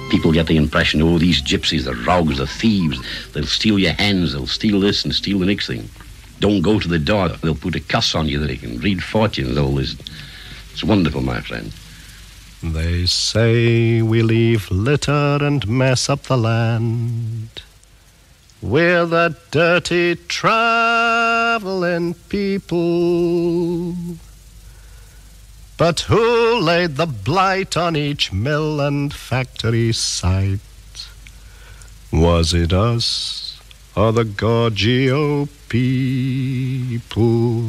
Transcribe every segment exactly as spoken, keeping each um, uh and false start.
People get the impression, oh, these gypsies, the rogues, the thieves, they'll steal your hens, they'll steal this and steal the next thing. Don't go to the door, they'll put a cuss on you that they can read fortunes, all this. It's wonderful, my friend. They say we leave litter and mess up the land. We're the dirty traveling people. But who laid the blight on each mill and factory site? Was it us or the Gorgio people?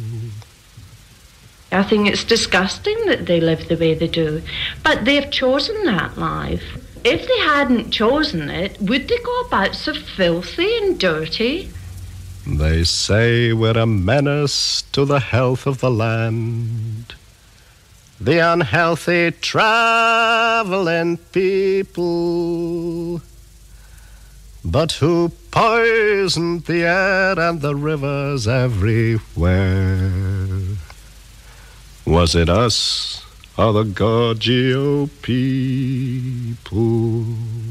I think it's disgusting that they live the way they do, but they've chosen that life. If they hadn't chosen it, would they go about so filthy and dirty? They say we're a menace to the health of the land. The unhealthy traveling people. But who poisoned the air and the rivers everywhere? Was it us or the Gorgio people?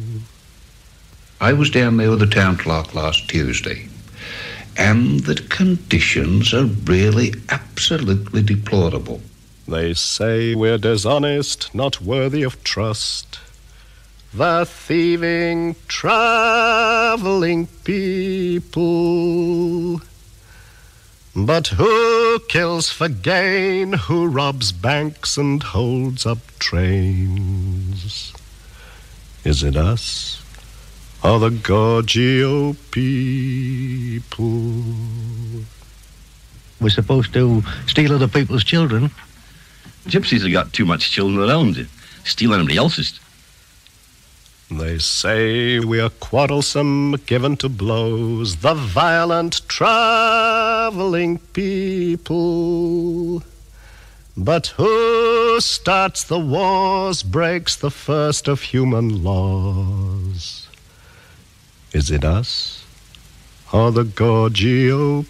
I was down there with the town clerk last Tuesday, and the conditions are really absolutely deplorable. They say we're dishonest, not worthy of trust. The thieving, traveling people. But who kills for gain, who robs banks and holds up trains? Is it us or the Gorgio people? We're supposed to steal other people's children. Gypsies have got too much children of their own to steal anybody else's. They say we are quarrelsome, given to blows, the violent traveling people. But who starts the wars, breaks the first of human laws? Is it us or the Gorgio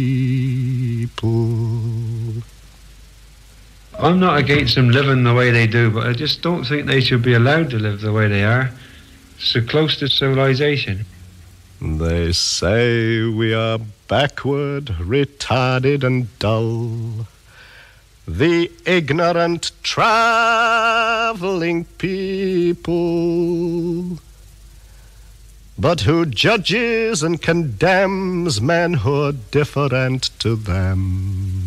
people? I'm not against them living the way they do, but I just don't think they should be allowed to live the way they are. So close to civilization. They say we are backward, retarded and dull. The ignorant traveling people. But who judges and condemns men who are different to them?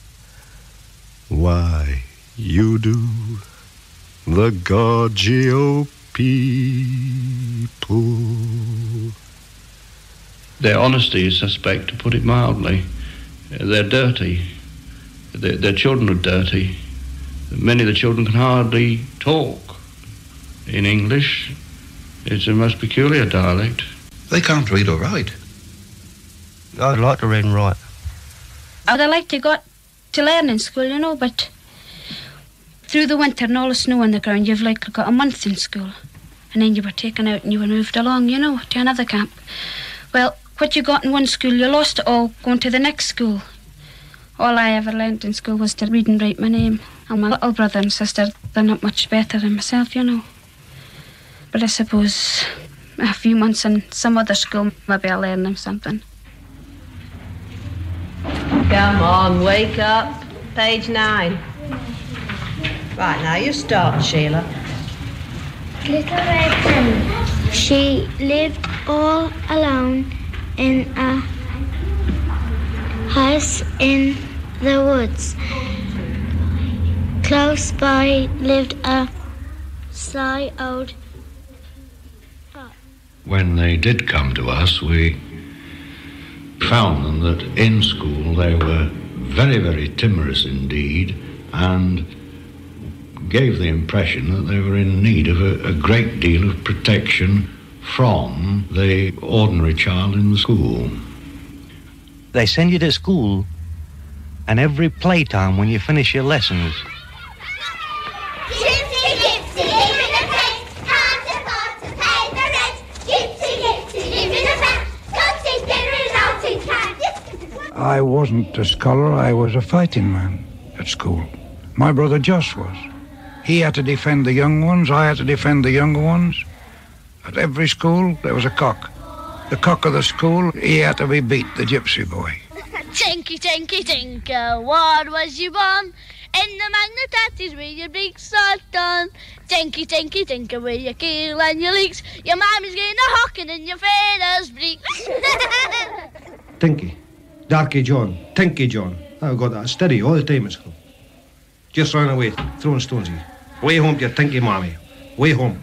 Why, you do, the Gorgio people. Their honesty is suspect, to put it mildly. They're dirty. Their, their children are dirty. Many of the children can hardly talk in English. It's a most peculiar dialect. They can't read or write. I'd like to read and write. I'd like to go to learn in school, you know, but through the winter and all the snow on the ground, you've like got a month in school. And then you were taken out and you were moved along, you know, to another camp. Well, what you got in one school, you lost it all going to the next school. All I ever learnt in school was to read and write my name. And my little brother and sister, they're not much better than myself, you know. But I suppose a few months in some other school, maybe I'll learn them something. Come on, wake up. Page nine. Right, now you start, Sheila. Little Red Hen. She lived all alone in a house in the woods. Close by lived a sly old... When they did come to us, we found them that in school they were very, very timorous indeed, and gave the impression that they were in need of a, a great deal of protection from the ordinary child in the school. They send you to school, and every playtime when you finish your lessons, I wasn't a scholar, I was a fighting man at school. My brother Josh was. He had to defend the young ones, I had to defend the younger ones. At every school, there was a cock. The cock of the school, he had to be beat, the gypsy boy. Tinky, tinky, tinker, what was you born? In the magnet with your big salt on. Tinky, tinky, tinker, with your keel and your leaks. Your mammy's getting a hawking and your father's bleak. Tinky. Darky John. Tinky John. I've got that steady all the time at school. Just ran away, throwing stones here. Way home to your tinky mommy. Way home.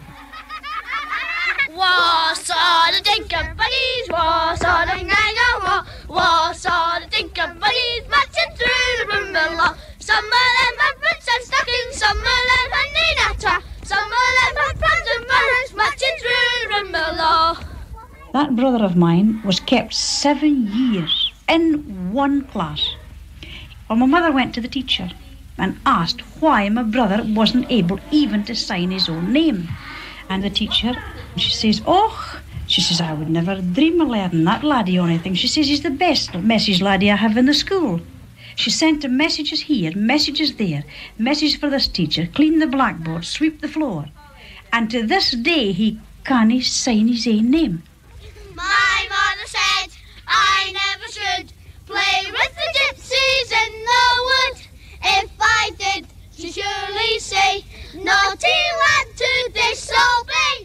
Was all the tinker buddies, was all the gang of war, was all the tinker buddies marching through the Brumilla. Some of them had boots and stockings, some of them had knee natter, some of them had plums and buttons marching through the Brumilla. That brother of mine was kept seven years in one class. Well, my mother went to the teacher and asked why my brother wasn't able even to sign his own name. And the teacher, she says, oh, she says, I would never dream of learning that laddie or anything. She says, he's the best message laddie I have in the school. She sent him messages here, messages there, messages for this teacher, clean the blackboard, sweep the floor. And to this day, he can't sign his own name. My mother said I never should play with the gypsies in the wood. If I did, she'd surely say, naughty lad to disobey.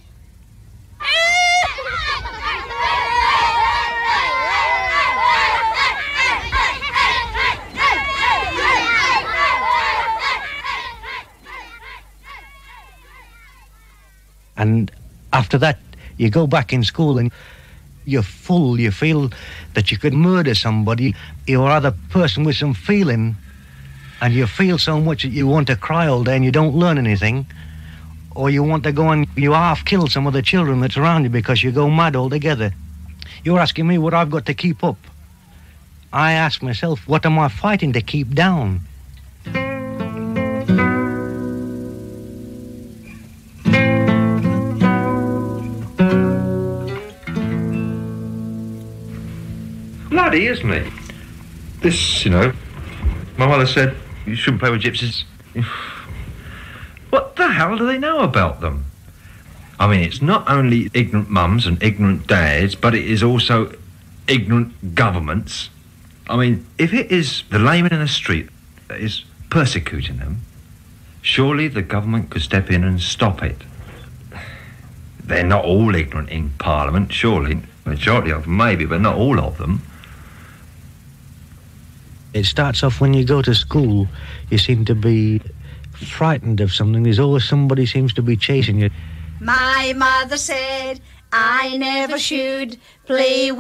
And after that, you go back in school and you're full. You feel that you could murder somebody. You're other person with some feeling, and you feel so much that you want to cry all day and you don't learn anything. Or you want to go and you half kill some of the children that's around you because you go mad altogether. You're asking me what I've got to keep up. I ask myself, what am I fighting to keep down? Bloody, isn't it? This, you know, my mother said you shouldn't play with gypsies. What the hell do they know about them? I mean, it's not only ignorant mums and ignorant dads, but it is also ignorant governments. I mean, if it is the layman in the street that is persecuting them, surely the government could step in and stop it. They're not all ignorant in Parliament, surely. Majority of them, maybe, but not all of them. It starts off when you go to school, you seem to be frightened of something. There's always somebody seems to be chasing you. My mother said I never should play